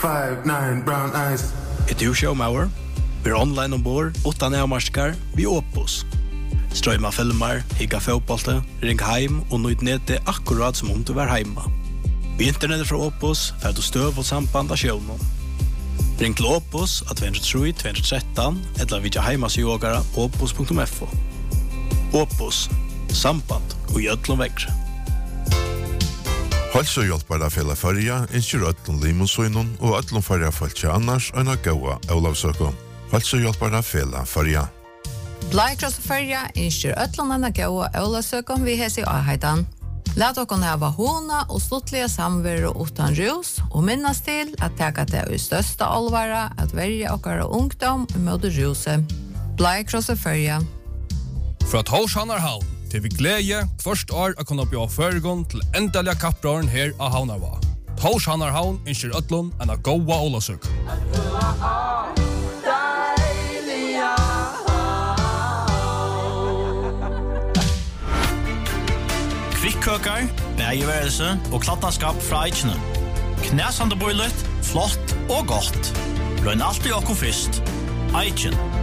5'9" brown eyes. Du showmauer. Vi online ombord, utan avmarskar, vi Opus. Strøyma filmer, higga fotbollte, ring heim og nøyd nede akkurat som om du var heima. Vi internettet fra Opus, for du støv og samband av sjøvnen. Ring til Opus av 203-213, eller vidja heimasjågara opus.fo. Opus, samband og gjødlom vekkre. Halsøhjelpere fela farja, innskjer ødlom limonsøynon og ødlom farja falskje annars enn å gaua Olavsøkon. Halsøhjelpere fela farja. Blaikross og farja, innskjer ødlom enn å gaua Olavsøkon vi hes I Aheidan. Lat okon hava hona og sluttliga samveru utan rus og minnas til at teka det I største alvara at verja okkara ungdom mot ruset. Blaikross og farja. Fra Torshanarhavn til vi glede først år å kunne bjøre føregon til endelige kapprøren her av Havnarva. Torshanarhavn innskjer ødlom enn å gåa Olavsøk. Kvikkøkar, bergeværelse og klatterskap fra Eichene. Knæsande bøylet, flott og godt. Røyn alltid okko fyrst. Eichen.